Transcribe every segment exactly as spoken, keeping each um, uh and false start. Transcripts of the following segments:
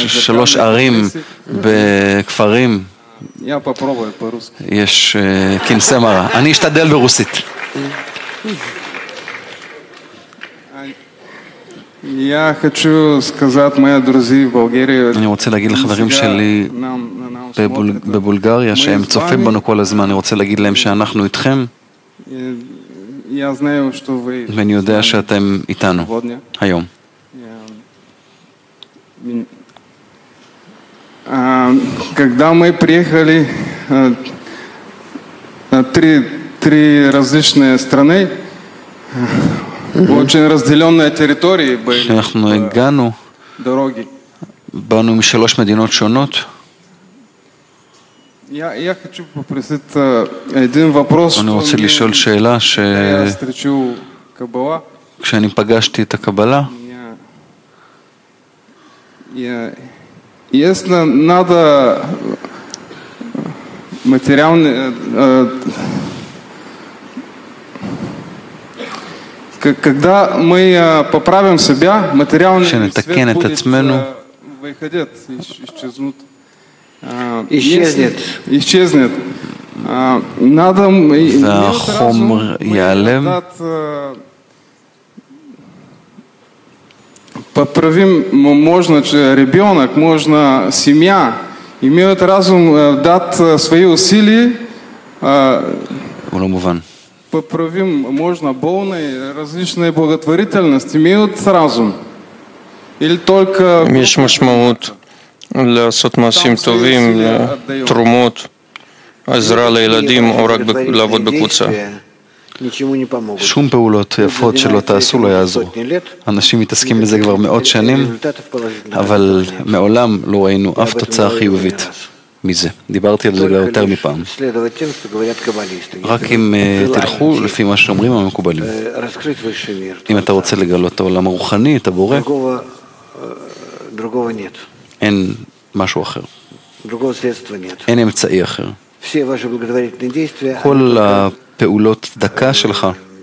שלוש ערים בכפרים, יש כנסי מרה. אני אשתדל ברוסית. אני רוצה להגיד לחברים שלי בבולגריה שהם צופים בנו כל הזמן, אני רוצה להגיד להם שאנחנו איתכם ואני יודע שאתם איתנו היום. Когда мы приехали, три, три различные страны, очень разделенные территории были. כשאנחנו הגענו, באנו משלוש מדינות שונות. Я хочу попросить один вопрос. אני רוצה לשאול שאלה שכשאני פגשתי את הקבלה, если надо материальный, когда мы поправим себя, материальный свет будет выходить, исчезнут, исчезнет, исчезнет. Надо והחומר ייעלם. Поправим можно ребенок, можно семья, имеют разум дать свои усилия. Поправим можно полные различные благотворительности, имеют разум. Или только... יש משמעות לעשות מעשים טובים, תרומות, עזרה לילדים או רק לעבוד בקבוצה. שום פעולות יפות שלא תעשו לא יעזרו. אנשים מתעסקים בזה כבר מאות שנים, אבל מעולם לא ראינו אף תוצאה חיובית מזה. דיברתי על זה יותר מפעם. רק אם תלכו לפי מה שאומרים המקובלים. אם אתה רוצה לגלות את העולם הרוחני, את הבורא, אין משהו אחר. אין אמצעי אחר. כל הפעולות דקה שלך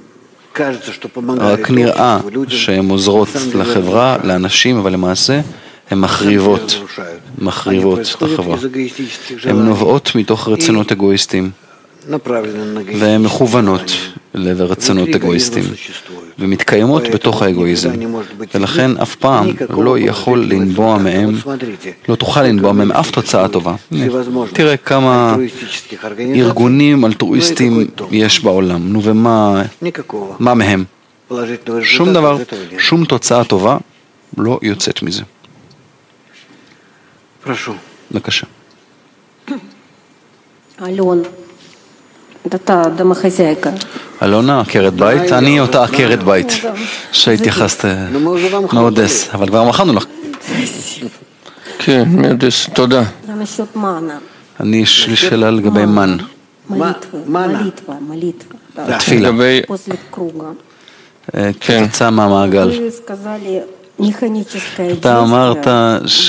רק נראה שהן עוזרות לחברה, לאנשים, אבל למעשה הן מחריבות, מחריבות את החברה. הן נובעות מתוך רצונות אגואיסטיים והן מכוונות לרצונות אגואיסטיים ומתקיימות בתוך האגואיזם, ולכן אף פעם לא יכול לנבוע מהם, לא תוכל לנבוע מהם אף תוצאה טובה. תראה כמה ארגונים אלטרואיסטיים יש בעולם, נו ומה מה מהם? שום דבר, שום תוצאה טובה לא יוצאת מזה. בבקשה. אלון, אתה דמחזייקה. אלונה, עקרת בית, אני אותה עקרת בית שהתייחסת מאודס, אבל כבר מכרנו לך. כן, מאודס, תודה. אני יש לי שאלה לגבי מן. התפילה. כתוצאה מהמעגל. אתה אמרת ש...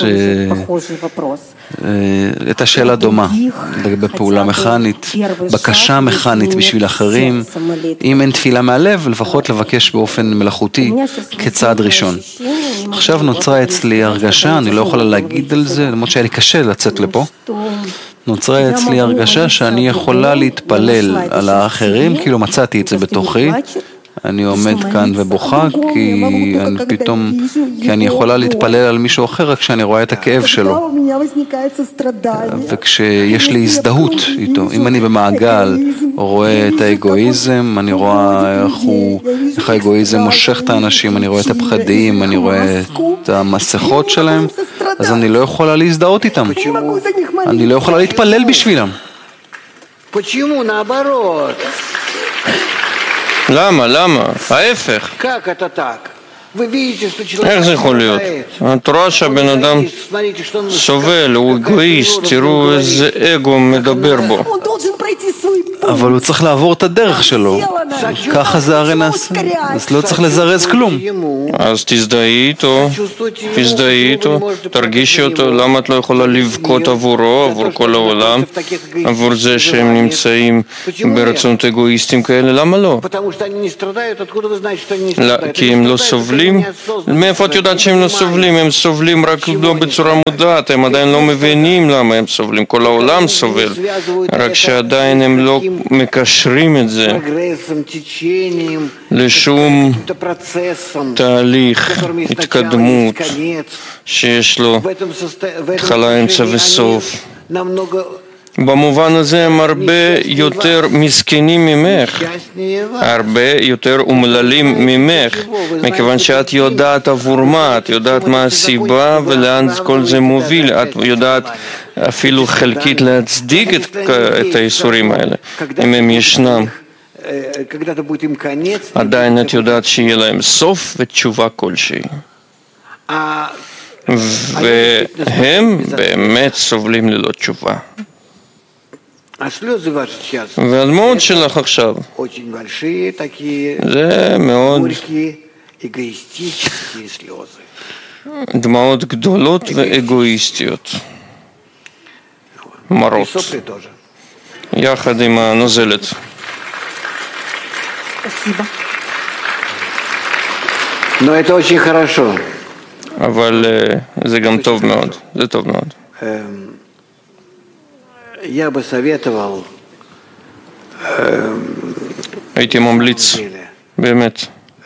הייתה שאלה דומה לגבי פעולה מכנית, בקשה מכנית בשביל אחרים, אם אין תפילה מהלב, לפחות לבקש באופן מלאכותי כצעד ראשון. עכשיו נוצרה אצלי הרגשה, אני לא יכולה להגיד על זה, למרות שהיה לי קשה לצאת לפה, נוצרה אצלי הרגשה שאני יכולה להתפלל על האחרים, כאילו מצאתי את זה בתוכי, אני עומד כאן ובוכה כי אני פתאום, כי אני יכולה להתפלל על מישהו אחר רק כשאני רואה את הכאב שלו. וכשיש לי הזדהות איתו, אם אני במעגל רואה את האגואיזם, אני רואה איך הוא, איך האגואיזם מושך את האנשים, אני רואה את הפחדים, אני רואה את המסכות שלהם, אז אני לא יכולה להזדהות איתם. אני לא יכולה להתפלל בשבילם. למה? למה? ההפך. איך זה יכול להיות? התורה שהבן אדם סובל, הוא אגואיסט, תראו איזה אגו מדבר בו. אבל הוא צריך לעבור את הדרך שלו. ככה זה הרי נעשה. אז לא צריך לזרז כלום. אז תזדהי איתו, תזדהי איתו, תרגישי אותו, למה את לא יכולה לבכות עבורו, עבור כל העולם, עבור זה שהם נמצאים ברצונות אגואיסטיים כאלה, למה לא? כי הם לא סובלים? מאיפה את יודעת שהם לא סובלים? הם סובלים רק לא בצורה מודעת, הם עדיין לא מבינים למה הם סובלים, כל העולם סובל, רק שעדיין הם לא מקשרים את זה לשום תהליך, התקדמות, שיש לו התחלה, אמצע וסוף. במובן הזה הם הרבה יותר מסכנים ממך, הרבה יותר אומללים ממך, מכיוון שאת יודעת עבור מה, את יודעת מה הסיבה ולאן כל זה מוביל, את יודעת אפילו חלקית להצדיק את, את האיסורים האלה, אם הם ישנם. עדיין את יודעת שיהיה להם סוף ותשובה כלשהי. והם באמת סובלים ללא תשובה. והדמעות שלך עכשיו זה מאוד דמעות גדולות ואגואיסטיות, מרות, יחד עם הנוזלת. אבל זה גם טוב מאוד, זה טוב מאוד. הייתי ממליץ, באמת.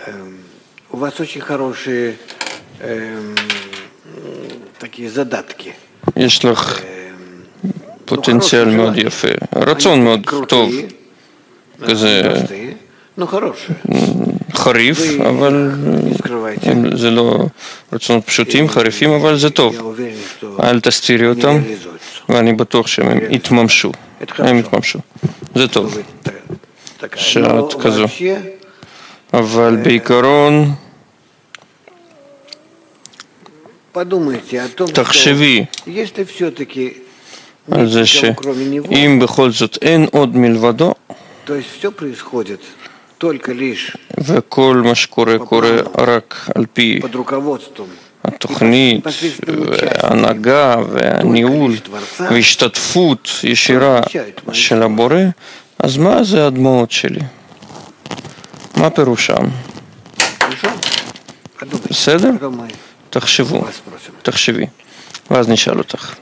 יש לך פוטנציאל מאוד יפה, רצון מאוד טוב, כזה חריף, אבל זה לא רצונות פשוטים, חריפים, אבל זה טוב. אל תסתירי אותם, ואני בטוח שהם יתממשו. הם יתממשו. זה טוב. שאת כזו. אבל בעיקרון, תחשבי על זה שאם בכל זאת אין עוד מלבדו, וכל מה שקורה קורה רק על פי התוכנית וההנהגה והניהול והשתתפות ישירה של הבורא, אז מה זה הדמעות שלי? מה פירושם? בסדר? תחשבו, תחשבי, ואז נשאל אותך.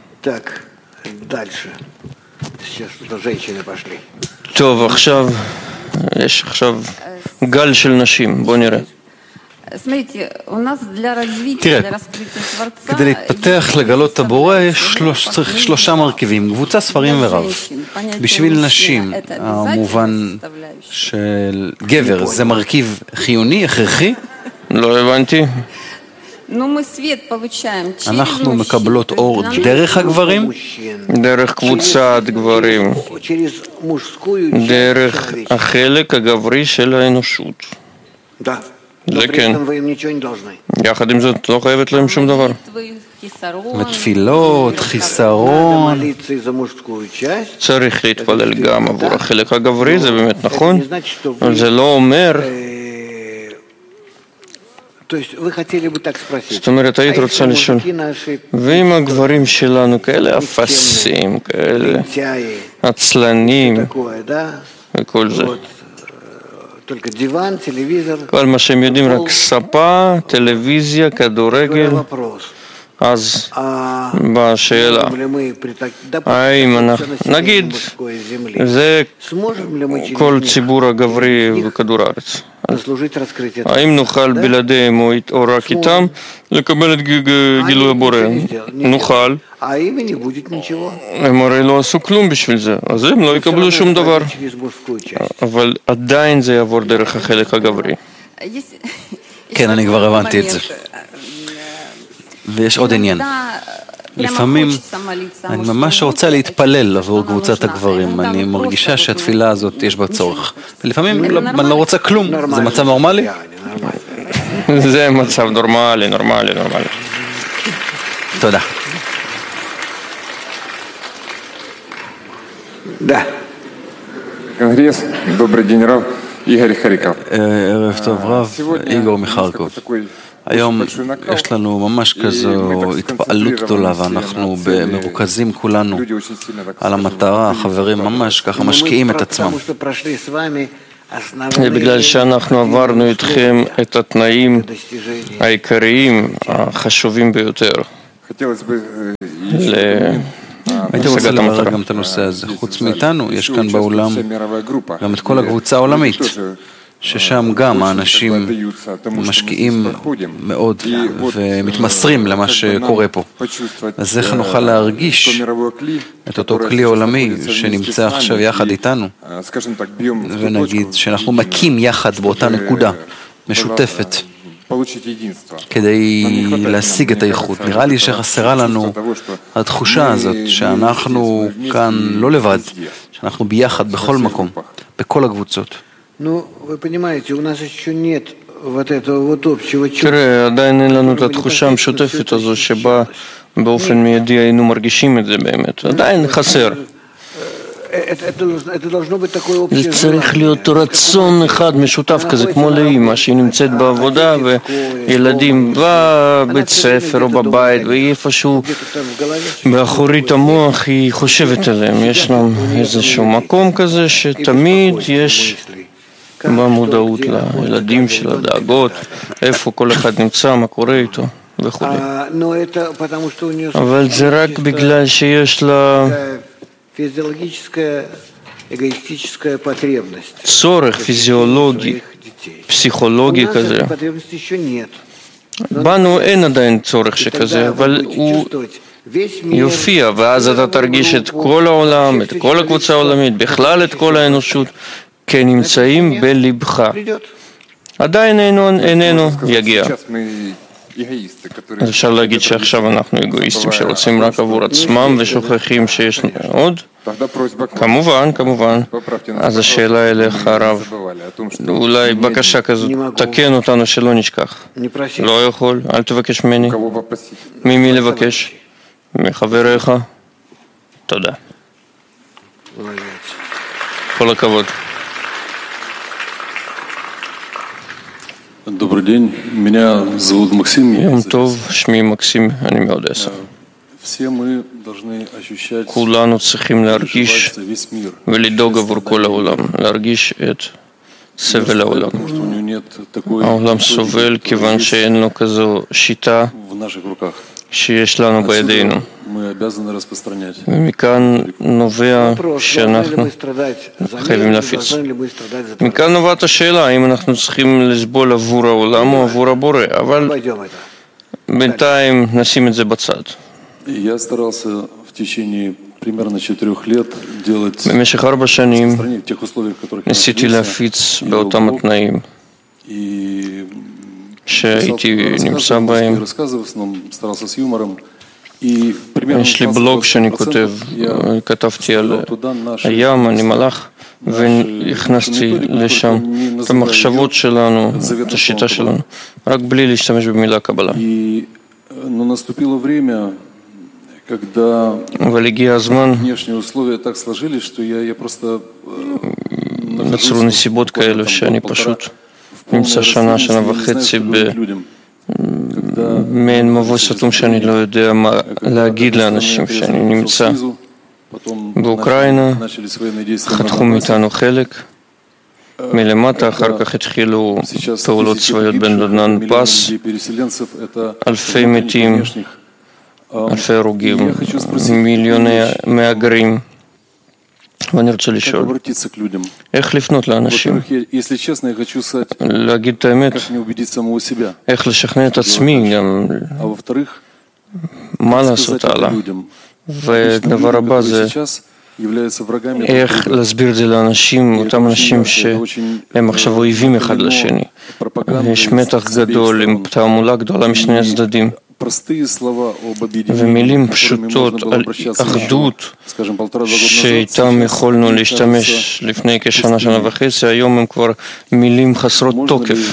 טוב, עכשיו יש עכשיו גל של נשים, בוא נראה. תראה, כדי להתפתח לגלות את הבורא צריך שלושה מרכיבים, קבוצה, ספרים ורב. בשביל נשים, המובן של גבר, זה מרכיב חיוני, הכרחי? לא הבנתי. אנחנו מקבלות אור דרך הגברים? דרך קבוצת גברים, דרך החלק הגברי של האנושות. זה כן. יחד עם זאת לא חייבת להם שום דבר. ותפילות, חיסרון. צריך להתפלל גם עבור החלק הגברי, זה באמת נכון, אבל זה לא אומר. זאת אומרת, היית רוצה לשאול, ואם הגברים שלנו כאלה אפסים, כאלה עצלנים וכל זה, כל מה שהם יודעים רק ספה, טלוויזיה, כדורגל, אז בשאלה, האם אנחנו, נגיד, זה כל ציבור הגברי בכדור הארץ, האם נוכל בלעדיהם או רק איתם לקבל את גילוי הבורא? נוכל. הם הרי לא עשו כלום בשביל זה, אז הם לא יקבלו שום דבר, אבל עדיין זה יעבור דרך החלק הגברי. כן, אני כבר הבנתי את זה. ויש עוד עניין. לפעמים אני ממש רוצה להתפלל עבור קבוצת הגברים. אני מרגישה שהתפילה הזאת יש בה צורך. ולפעמים אני לא רוצה כלום. זה מצב נורמלי? זה מצב נורמלי, נורמלי, נורמלי. תודה. Конгресс, добрый день, Рав. ערב טוב רב, איגור מחרקוב. היום יש לנו ממש כזו התפעלות גדולה ואנחנו מרוכזים כולנו על המטרה, החברים ממש ככה משקיעים את עצמם. זה בגלל שאנחנו עברנו איתכם את התנאים העיקריים, החשובים ביותר. הייתי רוצה לברר גם את הנושא הזה. חוץ מאיתנו, יש כאן בעולם גם את כל הקבוצה העולמית, ששם גם האנשים משקיעים מאוד ומתמסרים למה שקורה פה. אז איך נוכל להרגיש את אותו כלי עולמי שנמצא עכשיו יחד איתנו, ונגיד שאנחנו מכים יחד באותה נקודה משותפת, כדי להשיג את האיכות. נראה לי שחסרה לנו התחושה הזאת שאנחנו כאן לא לבד, שאנחנו ביחד בכל מקום, בכל הקבוצות. תראה, עדיין אין לנו את התחושה המשותפת הזו שבה באופן מיידי היינו מרגישים את זה באמת. עדיין חסר. זה צריך להיות רצון אחד משותף כזה, כמו לאמא שהיא נמצאת בעבודה וילדים בבית ספר או בבית ואיפשהו באחורית המוח היא חושבת עליהם. יש להם איזשהו מקום כזה שתמיד יש במודעות לילדים של הדאגות, איפה כל אחד נמצא, מה קורה איתו וכו'. אבל זה רק בגלל שיש לה צורך פיזיולוגי, פסיכולוגי כזה. בנו אין עדיין צורך שכזה, אבל הוא יופיע, ואז אתה תרגיש את כל העולם, את כל הקבוצה העולמית, בכלל את כל האנושות, כנמצאים בלבך. עדיין איננו יגיע. אז אפשר להגיד שעכשיו אנחנו אגואיסטים שרוצים רק עבור עצמם ושוכחים שיש עוד? כמובן, כמובן. אז השאלה אליך הרב, אולי בקשה כזאת, תקן אותנו שלא נשכח. לא יכול, אל תבקש ממני. ממי לבקש? מחבריך? תודה. כל הכבוד. Добрый день, меня зовут Максим. יום טוב, שמי מקסים, אני מאודסה. כולנו צריכים להרגיש ולדאוג עבור כל העולם, להרגיש את סבל העולם. העולם סובל כיוון שאין לו כזו שיטה שיש לנו בידינו. ומכאן נובע שאנחנו חייבים להפיץ. מכאן נובעת השאלה האם אנחנו צריכים לסבול עבור העולם או עבור הבורא, אבל בינתיים נשים את זה בצד. במשך ארבע שנים ניסיתי להפיץ באותם התנאים שהייתי נמצא בהם. יש לי בלוג שאני כותב, כתבתי על הים, אני מלאך, והכנסתי לשם את המחשבות שלנו, את השיטה שלנו, רק בלי להשתמש במילה קבלה. אבל הגיע הזמן, נוצרו נסיבות כאלו שאני פשוט נמצא שנה, שנה וחצי במעין מבוי סתום שאני לא יודע מה להגיד לאנשים שאני נמצא באוקראינה, חתכו מאיתנו חלק מלמטה, אחר כך התחילו פעולות צבאיות בין דודנן פס, אלפי מתים, אלפי הרוגים, מיליוני מהגרים. ואני רוצה לשאול, איך לפנות לאנשים? להגיד את האמת, איך לשכנע את עצמי גם, מה לעשות הלאה? ודבר הבא זה, איך להסביר את זה לאנשים, אותם אנשים שהם עכשיו אויבים אחד לשני. יש מתח גדול עם תעמולה גדולה משני הצדדים. ומילים פשוטות על אחדות שאיתם יכולנו להשתמש לפני כשנה, שנה וחצי, היום הם כבר מילים חסרות תוקף.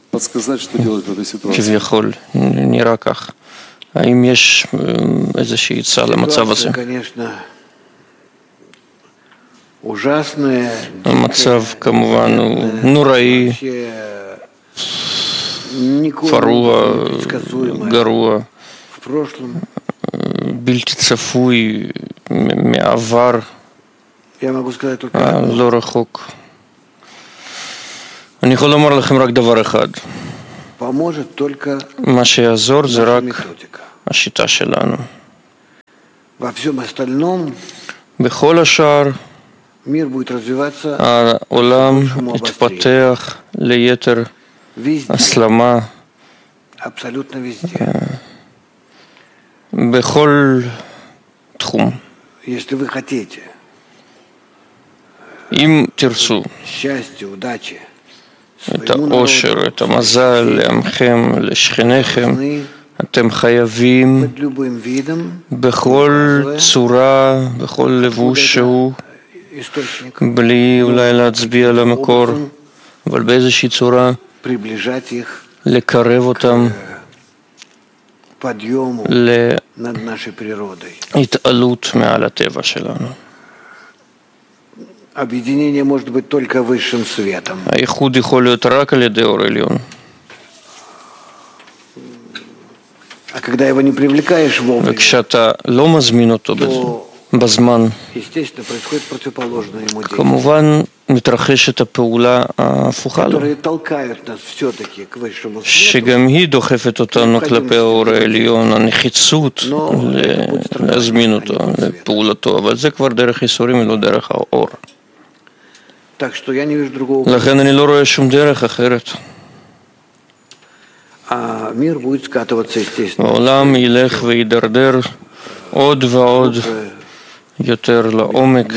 כביכול, נראה כך. האם יש איזושהי עצה למצב הזה? המצב כמובן הוא נוראי, פרוע, גרוע, בלתי צפוי מעבר לא רחוק. אני יכול לומר לכם רק דבר אחד, מה שיעזור זה רק השיטה שלנו. בכל השאר העולם יתפתח ליתר הסלמה בכל תחום. אם תרצו את האושר, את המזל לעמכם, לשכניכם, אתם חייבים בכל צורה, בכל לבוש שהוא, בלי אולי להצביע על המקור, אבל באיזושהי צורה לקרב אותם להתעלות מעל הטבע שלנו. הייחוד יכול להיות רק על ידי אור עליון. וכשאתה לא מזמין אותו בזמן, כמובן מתרחשת הפעולה ההפוכה לו, שגם היא דוחפת אותנו כלפי האור העליון, הנחיצות להזמין אותו לפעולתו, אבל זה כבר דרך ייסורים ולא דרך האור. לכן אני לא רואה שום דרך אחרת. העולם ילך וידרדר עוד ועוד יותר לעומק,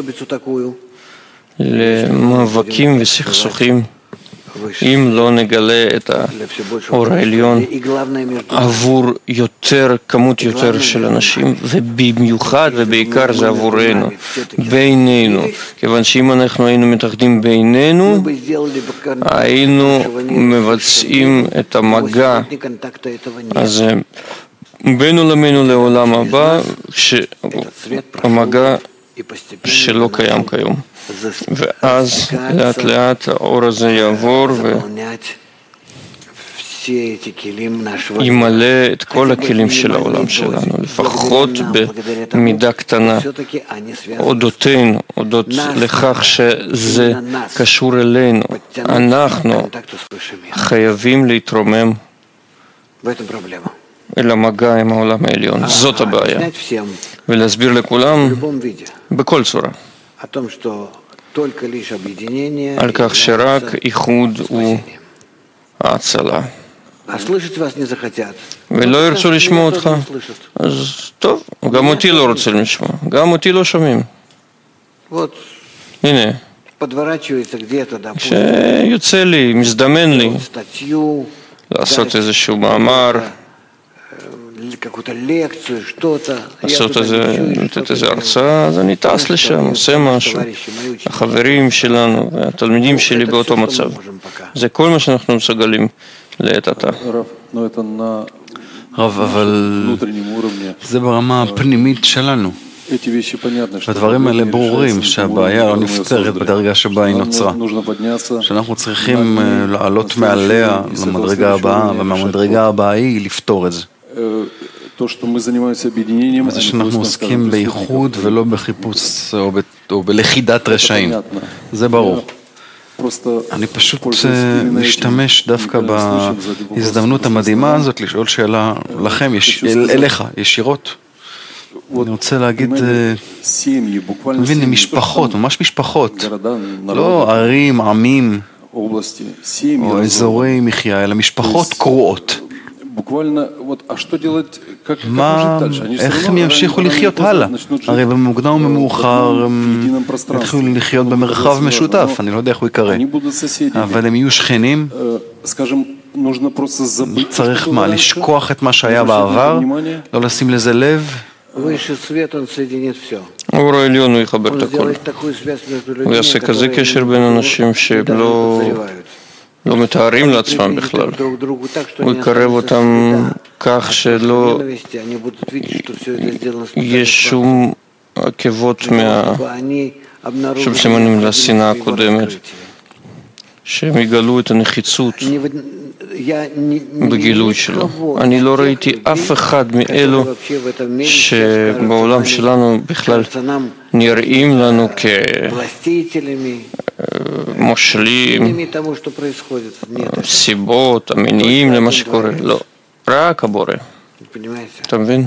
למאבקים וסכסוכים, אם לא נגלה את האור העליון עבור יותר, כמות יותר של אנשים, ובמיוחד ובעיקר זה עבורנו, בינינו, כיוון שאם אנחנו היינו מתאחדים בינינו, היינו מבצעים את המגע הזה בינו לבינו לעולם הבא, המגע שלא קיים כיום. ואז לאט לאט האור הזה יעבור וימלא את כל הכלים של העולם שלנו, לפחות במידה קטנה, אודותינו, אודות לכך שזה קשור אלינו. אנחנו חייבים להתרומם אל המגע עם העולם העליון. זאת הבעיה. ולהסביר לכולם בכל צורה על כך שרק איחוד הוא ההצלה. ולא ירצו לשמוע אותך, אז טוב, גם אותי לא רוצים לשמוע, גם אותי לא שומעים. הנה, כשיוצא לי, מזדמן לי לעשות איזשהו מאמר, לעשות איזו הרצאה, אז אני טס לשם, עושה משהו. החברים שלנו, התלמידים שלי באותו מצב. זה כל מה שאנחנו מסוגלים לעת עתה. רב, אבל זה ברמה הפנימית שלנו. הדברים האלה ברורים שהבעיה לא נפתרת בדרגה שבה היא נוצרה. שאנחנו צריכים לעלות מעליה למדרגה הבאה, ומהמדרגה הבאה היא לפתור את זה. וזה שאנחנו עוסקים בייחוד ולא בחיפוש או בלכידת רשעים. זה ברור. אני פשוט משתמש דווקא בהזדמנות המדהימה הזאת לשאול שאלה לכם, אליך, ישירות. אני רוצה להגיד, מבין, משפחות, ממש משפחות, לא ערים, עמים או אזורי מחיה, אלא משפחות קרועות. מה, איך הם ימשיכו לחיות הלאה? הרי במוקדם ומאוחר הם יתחילו לחיות במרחב משותף, אני לא יודע איך הוא יקרא, אבל הם יהיו שכנים. צריך מה, לשכוח את מה שהיה בעבר, לא לשים לזה לב? האור העליון הוא יחבר את הכל. הוא יעשה כזה קשר בין אנשים שלא לא מתארים לעצמם בכלל. הוא יקרב אותם כך שלא יש שום עקבות שהם סימנים לשנאה הקודמת, שהם יגלו את הנחיצות בגילוי שלו. אני לא ראיתי אף אחד מאלו שבעולם שלנו בכלל נראים לנו כמושלים, סיבות, המניעים למה שקורה. לא, רק הבורא. אתה מבין?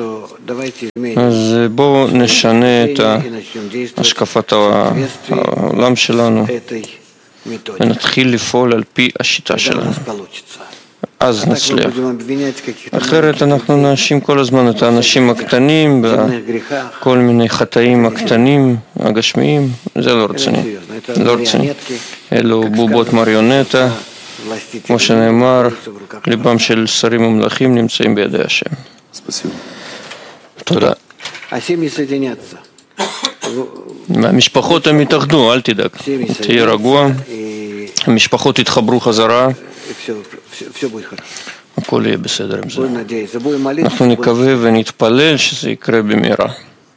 אז בואו נשנה את השקפת העולם שלנו ונתחיל לפעול על פי השיטה שלנו. אז נצליח. אחרת אנחנו נאשים כל הזמן את האנשים הקטנים בכל מיני חטאים הקטנים, הגשמיים. זה לא רציני. לא רציני. אלו בובות מריונטה. כמו שנאמר, ליבם של שרים ומלכים נמצאים בידי השם. תודה. המשפחות הם יתאחדו, אל תדאג. תהיה רגוע. המשפחות יתחברו חזרה. הכל יהיה בסדר עם זה. אנחנו נקווה ונתפלל שזה יקרה במהרה.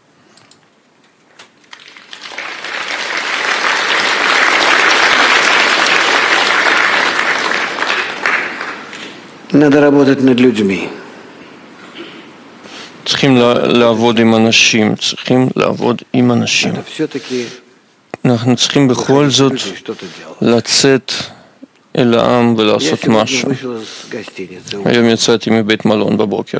Надо работать над людьми. צריכים לעבוד עם אנשים, צריכים לעבוד עם אנשים. אנחנו צריכים בכל זאת לצאת אל העם ולעשות משהו. היום יצאתי מבית מלון בבוקר.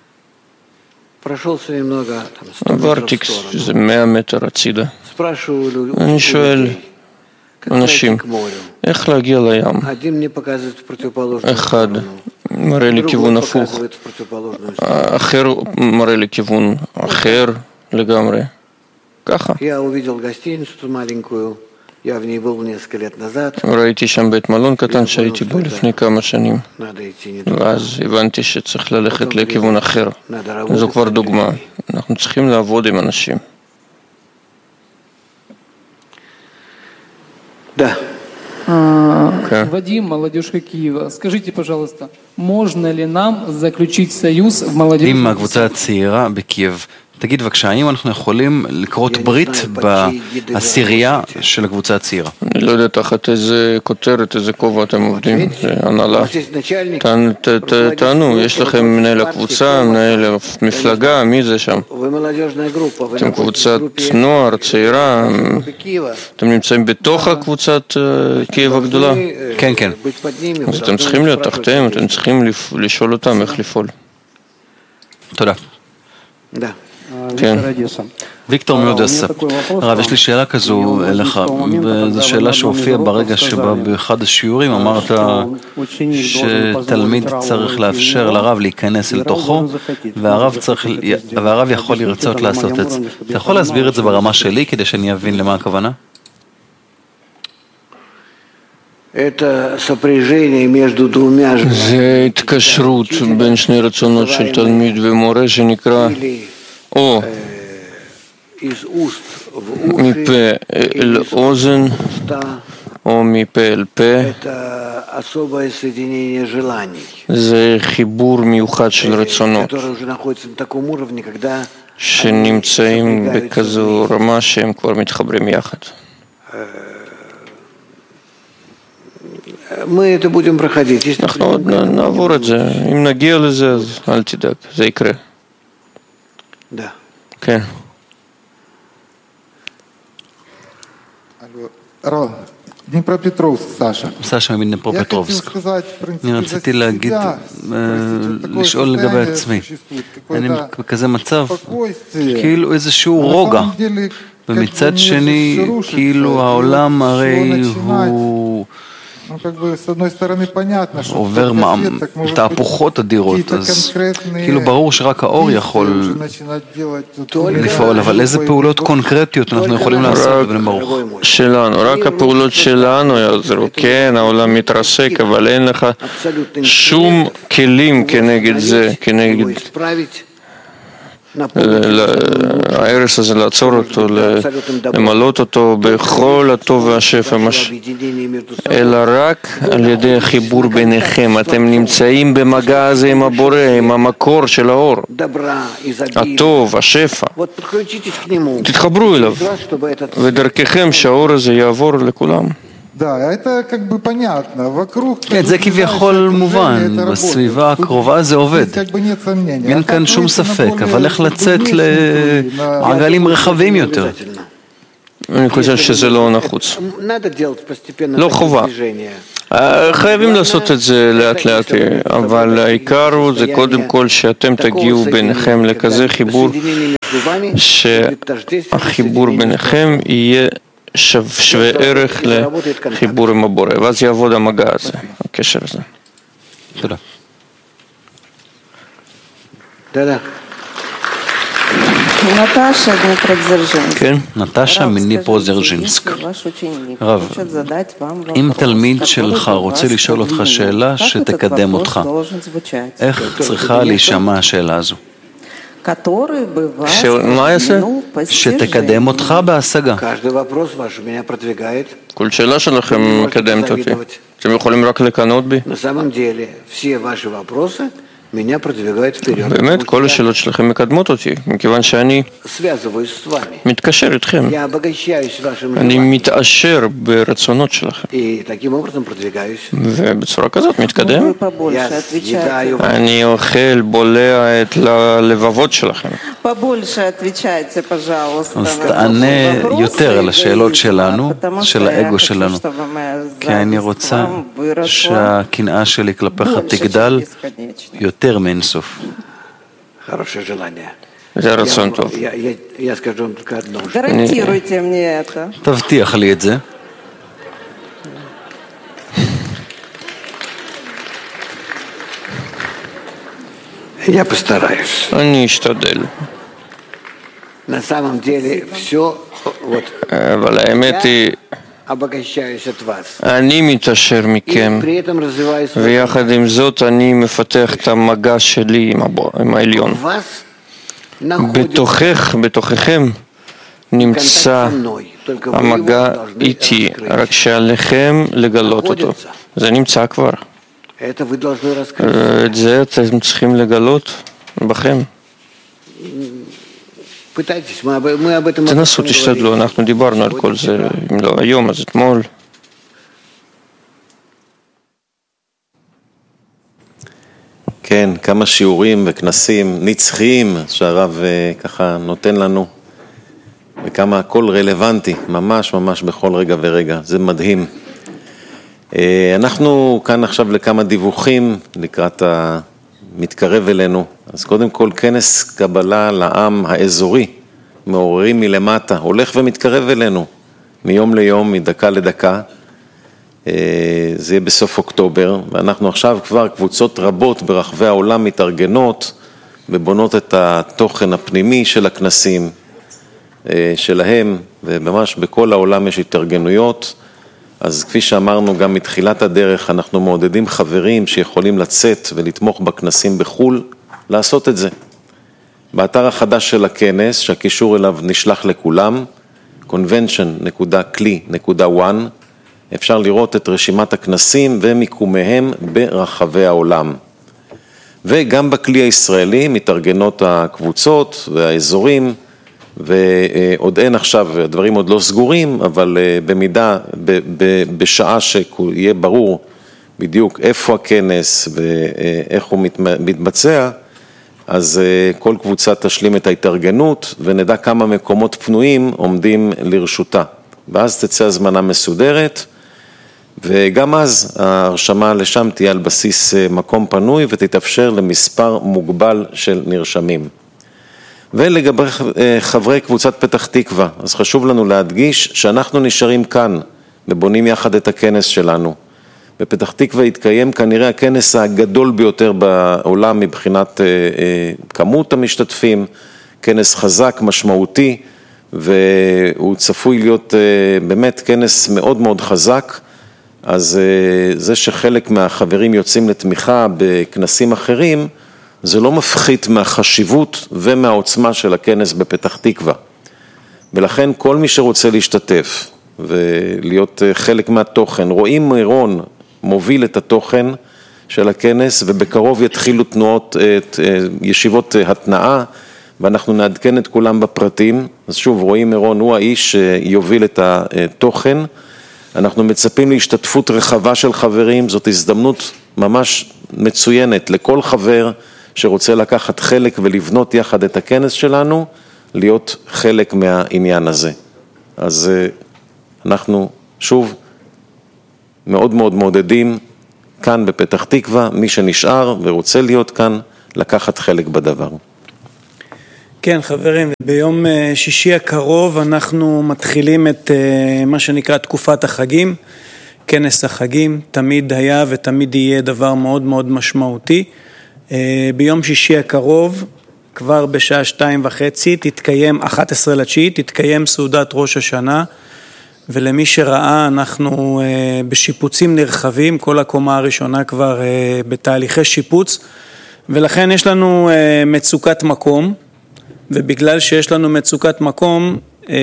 עברתי איזה מאה מטר הצידה. אני שואל אנשים, איך להגיע לים? אחד מראה לי כיוון הפוך, אחר מראה לי כיוון אחר לגמרי. ככה. ראיתי שם בית מלון קטן שהייתי בו לפני כמה שנים, ואז הבנתי שצריך ללכת לכיוון אחר. זו כבר דוגמה. אנחנו צריכים לעבוד עם אנשים. Да. Вадим, молодежка Киева, скажите, пожалуйста, можно ли нам заключить союз в молодежи? מהקבוצה הצעירה בקייב. תגיד בבקשה, האם אנחנו יכולים לקרות ברית בעשירייה של הקבוצה הצעירה? אני לא יודע תחת איזה כותרת, איזה כובע אתם עובדים, זה הנהלה. תענו, יש לכם מנהל הקבוצה, מנהל המפלגה, מי זה שם? אתם קבוצת נוער, צעירה, אתם נמצאים בתוך הקבוצת קייב הגדולה? כן, כן. אז אתם צריכים להיות תחתיהם, אתם צריכים לשאול אותם איך לפעול. תודה. כן. ויקטור מאודסה. הרב, יש לי שאלה כזו אליך, וזו שאלה שהופיעה ברגע שבה באחד השיעורים אמרת שתלמיד צריך לאפשר לרב להיכנס אל תוכו, והרב, צריך, והרב יכול לרצות לעשות את זה. אתה יכול להסביר את זה ברמה שלי כדי שאני אבין למה הכוונה? זה התקשרות בין שני רצונות של תלמיד ומורה שנקרא או מפה אל אוזן או מפה אל פה. זה חיבור מיוחד של רצונות שנמצאים בכזו רמה שהם כבר מתחברים יחד. אנחנו עוד נעבור את זה. אם נגיע לזה, אז אל תדאג, זה יקרה. כן. דניפרופטרובסק, סשה. סשה מדניפרופטרובסק. אני רציתי להגיד, לשאול לגבי עצמי. אני בכזה מצב, כאילו איזשהו רוגע. ומצד שני, כאילו העולם הרי הוא עובר תהפוכות אדירות, אז כאילו ברור שרק האור יכול לפעול, אבל איזה פעולות קונקרטיות אנחנו יכולים לעשות בבני ברוך? שלנו, רק הפעולות שלנו יעזרו. כן, העולם מתרסק, אבל אין לך שום כלים כנגד זה, כנגד הערש הזה, לעצור אותו, למלות אותו בכל הטוב והשפע, אלא רק על ידי החיבור ביניכם. אתם נמצאים במגע הזה עם הבורא, עם המקור של האור, הטוב, השפע. תתחברו אליו, ודרככם שהאור הזה יעבור לכולם. זה כביכול מובן, בסביבה הקרובה זה עובד. אין כאן שום ספק, אבל איך לצאת לעגלים רחבים יותר? אני חושב שזה לא נחוץ. לא חובה. חייבים לעשות את זה לאט לאט, אבל העיקר הוא זה קודם כל שאתם תגיעו ביניכם לכזה חיבור, שהחיבור ביניכם יהיה שווה ערך לחיבור עם הבורא, ואז יעבוד המגע הזה, הקשר הזה. תודה. תודה. נטשה דניפרודז'ינסק. כן, נטשה מניפרודז'ינסק. רב, אם תלמיד שלך רוצה לשאול אותך שאלה שתקדם אותך, איך צריכה להישמע השאלה הזו? מה יעשה? שתקדם אותך בהשגה. כל שאלה שלכם מקדמת אותי. אתם יכולים רק לקנות בי? באמת, כל השאלות שלכם מקדמות אותי, מכיוון שאני מתקשר איתכם. אני מתעשר ברצונות שלכם. ובצורה כזאת מתקדם. אני אוכל, בולע את הלבבות שלכם. אז תענה יותר על השאלות שלנו, של האגו שלנו. כי אני רוצה שהקנאה שלי כלפיך תגדל יותר מאינסוף. זה רצון טוב. תבטיח לי את זה. אני אשתדל. אבל האמת היא, אני מתעשר מכם, ויחד עם זאת אני מפתח את המגע שלי עם העליון. בתוכך, בתוככם, נמצא המגע איתי, רק שעליכם לגלות אותו. זה נמצא כבר. את זה אתם צריכים לגלות בכם. תנסו, תשתדלו, אנחנו דיברנו על כל זה, אם לא היום, אז אתמול. כן, כמה שיעורים וכנסים נצחיים שהרב ככה נותן לנו, וכמה הכל רלוונטי, ממש ממש בכל רגע ורגע, זה מדהים. אנחנו כאן עכשיו לכמה דיווחים לקראת המתקרב אלינו. אז קודם כל כנס קבלה לעם האזורי, מעוררים מלמטה, הולך ומתקרב אלינו, מיום ליום, מדקה לדקה. זה יהיה בסוף אוקטובר, ואנחנו עכשיו כבר קבוצות רבות ברחבי העולם מתארגנות, ובונות את התוכן הפנימי של הכנסים שלהם, וממש בכל העולם יש התארגנויות. אז כפי שאמרנו גם מתחילת הדרך, אנחנו מעודדים חברים שיכולים לצאת ולתמוך בכנסים בחול, לעשות את זה. באתר החדש של הכנס, שהקישור אליו נשלח לכולם, קונבנשן נקודה קלי נקודה וואן, אפשר לראות את רשימת הכנסים ומיקומיהם ברחבי העולם. וגם בכלי הישראלי מתארגנות הקבוצות והאזורים, ועוד אין עכשיו, הדברים עוד לא סגורים, אבל במידה, ב, ב, בשעה שיהיה ברור בדיוק איפה הכנס ואיך הוא מתבצע, אז כל קבוצה תשלים את ההתארגנות ונדע כמה מקומות פנויים עומדים לרשותה. ואז תצא הזמנה מסודרת, וגם אז ההרשמה לשם תהיה על בסיס מקום פנוי ותתאפשר למספר מוגבל של נרשמים. ולגבי חברי קבוצת פתח תקווה, אז חשוב לנו להדגיש שאנחנו נשארים כאן ובונים יחד את הכנס שלנו. בפתח תקווה יתקיים כנראה הכנס הגדול ביותר בעולם מבחינת כמות המשתתפים, כנס חזק, משמעותי, והוא צפוי להיות באמת כנס מאוד מאוד חזק. אז זה שחלק מהחברים יוצאים לתמיכה בכנסים אחרים, זה לא מפחית מהחשיבות ומהעוצמה של הכנס בפתח תקווה. ולכן כל מי שרוצה להשתתף ולהיות חלק מהתוכן, רואים מירון מוביל את התוכן של הכנס, ובקרוב יתחילו תנועות, ישיבות התנאה, ואנחנו נעדכן את כולם בפרטים. אז שוב, רואים מירון הוא האיש שיוביל את התוכן. אנחנו מצפים להשתתפות רחבה של חברים, זאת הזדמנות ממש מצוינת לכל חבר שרוצה לקחת חלק ולבנות יחד את הכנס שלנו, להיות חלק מהעניין הזה. אז אנחנו שוב מאוד מאוד מעודדים כאן בפתח תקווה, מי שנשאר ורוצה להיות כאן, לקחת חלק בדבר. כן חברים, ביום שישי הקרוב אנחנו מתחילים את מה שנקרא תקופת החגים, כנס החגים, תמיד היה ותמיד יהיה דבר מאוד מאוד משמעותי. ביום שישי הקרוב, כבר בשעה שתיים וחצי, תתקיים, אחת עשרה לתשיעי, תתקיים סעודת ראש השנה, ולמי שראה אנחנו בשיפוצים נרחבים, כל הקומה הראשונה כבר בתהליכי שיפוץ, ולכן יש לנו מצוקת מקום, ובגלל שיש לנו מצוקת מקום,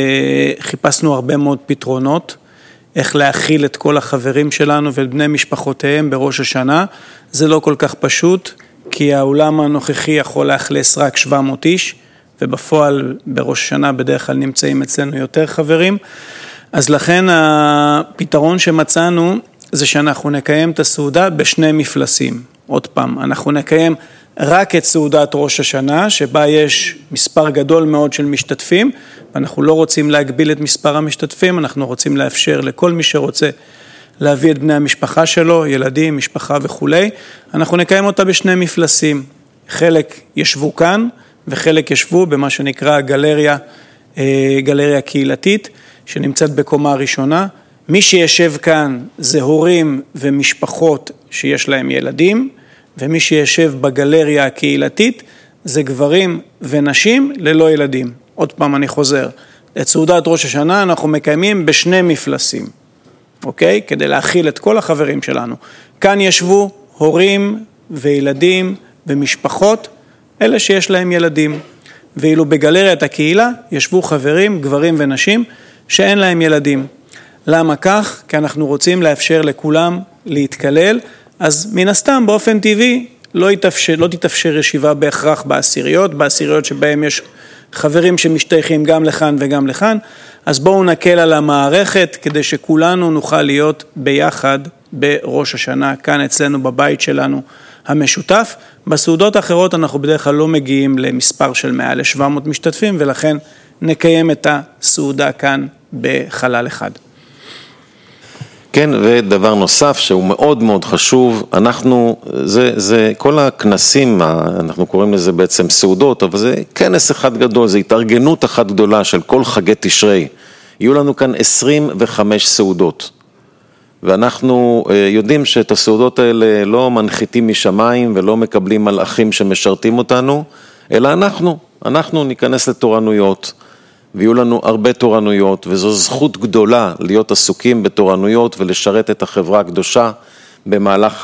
חיפשנו הרבה מאוד פתרונות, איך להכיל את כל החברים שלנו ואת בני משפחותיהם בראש השנה. זה לא כל כך פשוט, כי האולם הנוכחי יכול להכלס רק שבע מאות איש, ובפועל בראש השנה בדרך כלל נמצאים אצלנו יותר חברים. אז לכן הפתרון שמצאנו זה שאנחנו נקיים את הסעודה בשני מפלסים. עוד פעם, אנחנו נקיים רק את סעודת ראש השנה, שבה יש מספר גדול מאוד של משתתפים, ואנחנו לא רוצים להגביל את מספר המשתתפים, אנחנו רוצים לאפשר לכל מי שרוצה להביא את בני המשפחה שלו, ילדים, משפחה וכו'. אנחנו נקיים אותה בשני מפלסים. חלק ישבו כאן, וחלק ישבו במה שנקרא גלריה, גלריה קהילתית, שנמצאת בקומה ראשונה. מי שישב כאן זה הורים ומשפחות שיש להם ילדים, ומי שישב בגלריה הקהילתית זה גברים ונשים ללא ילדים. עוד פעם אני חוזר, את סעודת ראש השנה אנחנו מקיימים בשני מפלסים, אוקיי? כדי להכיל את כל החברים שלנו. כאן ישבו הורים וילדים ומשפחות, אלה שיש להם ילדים. ואילו בגלריית הקהילה ישבו חברים, גברים ונשים שאין להם ילדים. למה כך? כי אנחנו רוצים לאפשר לכולם להתקלל, אז מן הסתם באופן טבעי לא יתאפשר, לא תתאפשר ישיבה בהכרח בעשיריות, בעשיריות שבהם יש חברים שמשתייכים גם לכאן וגם לכאן, אז בואו נקל על המערכת כדי שכולנו נוכל להיות ביחד בראש השנה, כאן אצלנו בבית שלנו המשותף. בסעודות האחרות אנחנו בדרך כלל לא מגיעים למספר של מעל שבע מאות משתתפים, ולכן נקיים את הסעודה כאן בחלל אחד. כן, ודבר נוסף שהוא מאוד מאוד חשוב, אנחנו, זה, זה כל הכנסים, אנחנו קוראים לזה בעצם סעודות, אבל זה כנס אחד גדול, זה התארגנות אחת גדולה של כל חגי תשרי. יהיו לנו כאן עשרים וחמש סעודות, ואנחנו יודעים שאת הסעודות האלה לא מנחיתים משמיים ולא מקבלים מלאכים שמשרתים אותנו, אלא אנחנו, אנחנו ניכנס לתורנויות, ויהיו לנו הרבה תורנויות, וזו זכות גדולה להיות עסוקים בתורנויות ולשרת את החברה הקדושה במהלך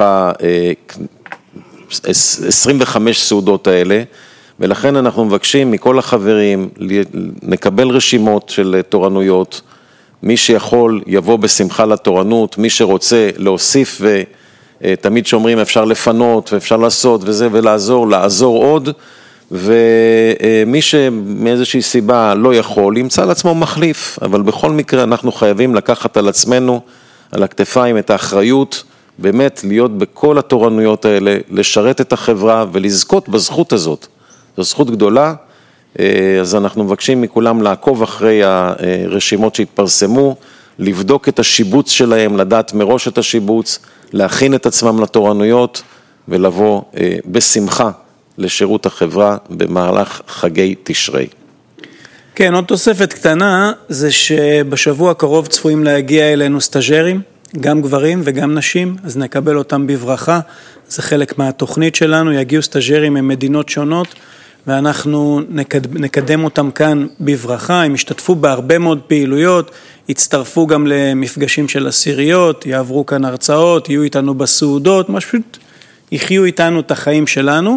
ה-עשרים וחמש סעודות האלה, ולכן אנחנו מבקשים מכל החברים נקבל רשימות של תורנויות, מי שיכול יבוא בשמחה לתורנות, מי שרוצה להוסיף, ותמיד שאומרים אפשר לפנות ואפשר לעשות וזה ולעזור, לעזור עוד, ומי שמאיזושהי סיבה לא יכול, ימצא על עצמו מחליף, אבל בכל מקרה אנחנו חייבים לקחת על עצמנו, על הכתפיים את האחריות, באמת להיות בכל התורנויות האלה, לשרת את החברה ולזכות בזכות הזאת. זו זכות גדולה, אז אנחנו מבקשים מכולם לעקוב אחרי הרשימות שהתפרסמו, לבדוק את השיבוץ שלהם, לדעת מראש את השיבוץ, להכין את עצמם לתורנויות ולבוא בשמחה לשירות החברה במהלך חגי תשרי. כן, עוד תוספת קטנה, זה שבשבוע הקרוב צפויים להגיע אלינו סטאז'רים, גם גברים וגם נשים, אז נקבל אותם בברכה, זה חלק מהתוכנית שלנו, יגיעו סטאז'רים ממדינות שונות, ואנחנו נקדם אותם כאן בברכה, הם ישתתפו בהרבה מאוד פעילויות, יצטרפו גם למפגשים של עשיריות, יעברו כאן הרצאות, יהיו איתנו בסעודות, משהו, יחיו איתנו את החיים שלנו,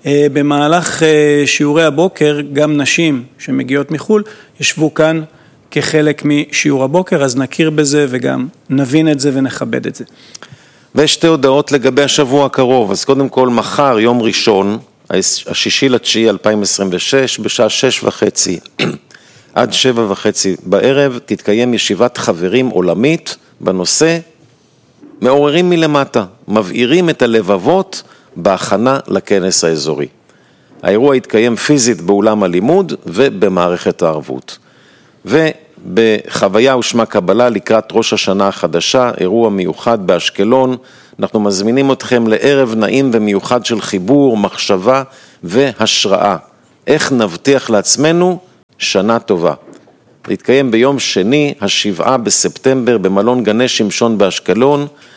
במהלך שיעורי הבוקר, גם נשים שמגיעות מחול, ישבו כאן כחלק משיעור הבוקר, אז נכיר בזה וגם נבין את זה ונכבד את זה. ויש שתי הודעות לגבי השבוע הקרוב, אז קודם כל מחר, יום ראשון, השישי לתשיעי אלפיים עשרים ושש, בשעה שש וחצי עד שבע וחצי בערב, תתקיים ישיבת חברים עולמית בנושא מעוררים מלמטה, מבעירים את הלבבות בהכנה לכנס האזורי. האירוע יתקיים פיזית באולם הלימוד ובמערכת הערבות. ובחוויה ושמה קבלה לקראת ראש השנה החדשה, אירוע מיוחד באשקלון, אנחנו מזמינים אתכם לערב נעים ומיוחד של חיבור, מחשבה והשראה. איך נבטיח לעצמנו שנה טובה. להתקיים ביום שני, השבעה בספטמבר, במלון גני שמשון באשקלון,